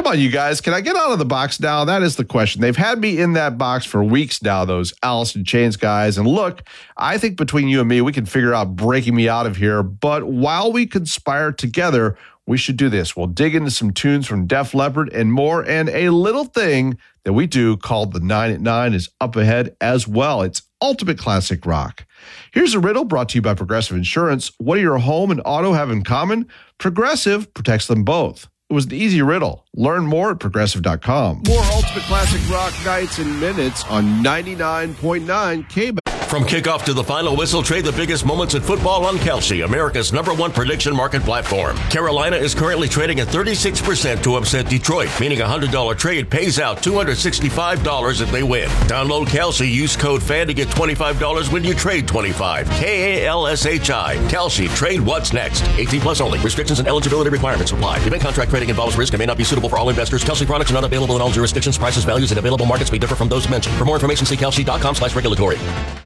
Come on, you guys. Can I get out of the box now? That is the question. They've had me in that box for weeks now, those Alice in Chains guys. And look, I think between you and me, we can figure out breaking me out of here. But while we conspire together, we should do this. We'll dig into some tunes from Def Leppard and more. And a little thing that we do called the 9 at 9 is up ahead as well. It's ultimate classic rock. Here's a riddle brought to you by Progressive Insurance. What do your home and auto have in common? Progressive protects them both. It was an easy riddle. Learn more at Progressive.com. More Ultimate Classic Rock nights and minutes on 99.9 K. From kickoff to the final whistle, trade the biggest moments in football on Kalshi, America's #1 prediction market platform. Carolina is currently trading at 36% to upset Detroit, meaning a $100 trade pays out $265 if they win. Download Kalshi, use code FAN to get $25 when you trade $25. KALSHI. Kalshi. Trade what's next. 18 plus only. Restrictions and eligibility requirements apply. Event contract trading involves risk and may not be suitable for all investors. Kalshi products are not available in all jurisdictions. Prices, values, and available markets may differ from those mentioned. For more information, see kalshi.com/regulatory.